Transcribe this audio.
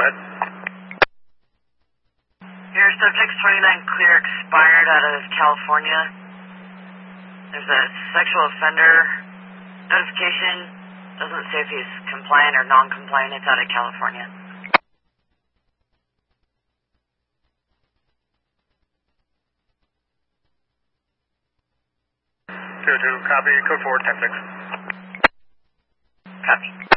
ahead. Your subject 29 clear expired out of California. There's a sexual offender notification. Doesn't say if he's compliant or non-compliant. It's out of California. 2-2, copy, code forward 10-6. Copy.